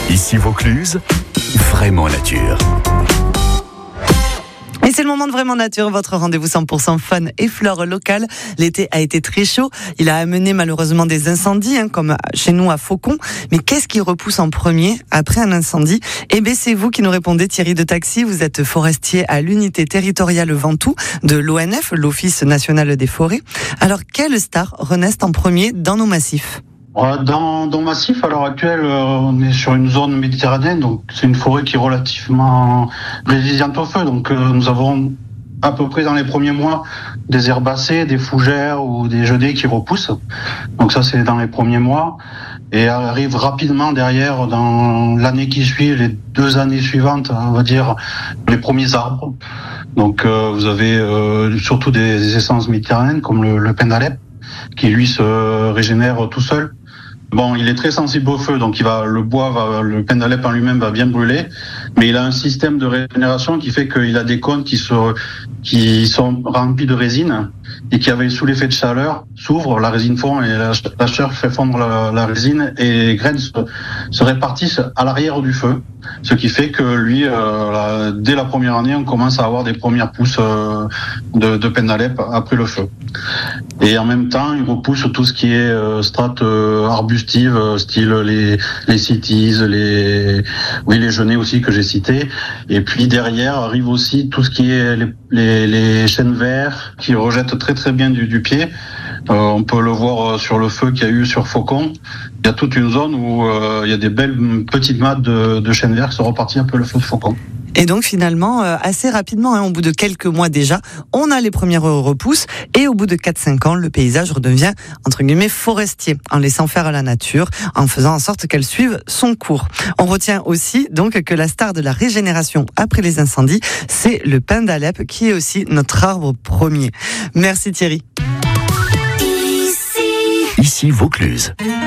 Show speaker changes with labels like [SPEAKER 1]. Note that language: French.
[SPEAKER 1] Ici Vaucluse, vraiment nature.
[SPEAKER 2] Et c'est le moment de Vraiment Nature, votre rendez-vous 100% fun et flore locale. L'été a été très chaud. Il a amené malheureusement des incendies, comme chez nous à Faucon. Mais qu'est-ce qui repousse en premier après un incendie ? Eh bien, c'est vous qui nous répondez, Thierry de Taxi. Vous êtes forestier à l'unité territoriale Ventoux de l'ONF, l'Office national des forêts. Alors, quelles stars renaissent en premier dans nos massifs ?
[SPEAKER 3] Dans le massif, à l'heure actuelle, on est sur une zone méditerranéenne, donc c'est une forêt qui est relativement résiliente au feu. Donc nous avons à peu près dans les premiers mois des herbacées, des fougères ou des genêts qui repoussent. Donc ça, c'est dans les premiers mois. Et arrive rapidement derrière, dans l'année qui suit, les 2 années suivantes, on va dire, les premiers arbres. Donc vous avez surtout des essences méditerranéennes comme le pin d'Alep, qui lui se régénère tout seul. Bon, il est très sensible au feu, donc le pin d'Alep en lui-même va bien brûler, mais il a un système de régénération qui fait qu'il a des cônes qui sont remplis de résine et qui, sous l'effet de chaleur, s'ouvrent, la résine fond et la chaleur fait fondre la résine et les graines se répartissent à l'arrière du feu, ce qui fait que lui, dès la première année, on commence à avoir des premières pousses de pin d'Alep après le feu. Et en même temps, il repousse tout ce qui est strates arbustives, style les cytises, les genêts aussi que j'ai cités. Et puis derrière arrive aussi tout ce qui est les chênes verts qui rejettent très très bien du pied. On peut le voir sur le feu qu'il y a eu sur Faucon. Il y a toute une zone où il y a des belles petites mattes de chênes verts qui sont repartis un peu le feu de Faucon.
[SPEAKER 2] Et donc finalement, assez rapidement, au bout de quelques mois déjà, on a les premières repousses et au bout de 4-5 ans, le paysage redevient, entre guillemets, forestier, en laissant faire la nature, en faisant en sorte qu'elle suive son cours. On retient aussi donc que la star de la régénération après les incendies, c'est le pin d'Alep qui est aussi notre arbre premier. Merci Thierry.
[SPEAKER 1] Ici Vaucluse.